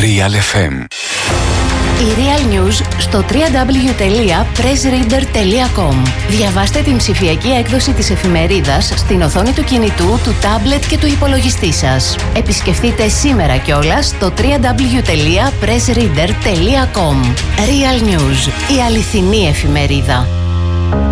Real FM. Η Real News στο www.pressreader.com. Διαβάστε την ψηφιακή έκδοση της εφημερίδας στην οθόνη του κινητού, του τάμπλετ και του υπολογιστή σας. Επισκεφτείτε σήμερα κιόλας το www.pressreader.com. Real News, η αληθινή εφημερίδα.